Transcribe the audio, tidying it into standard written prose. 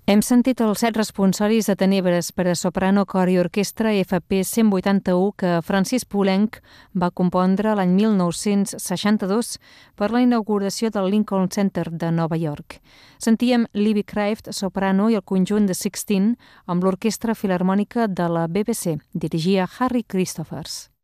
Hem sentit els 7 responsoris de Tenebres per a soprano, cor i orquestra FP 181 que Francis Poulenc va compondre l'any 1962 per la inauguració del Lincoln Center de Nova York. Sentíem Libby Craft, soprano, i el conjunt de Sixteen amb l'Orquestra Filharmònica de la BBC. Dirigia Harry Christophers.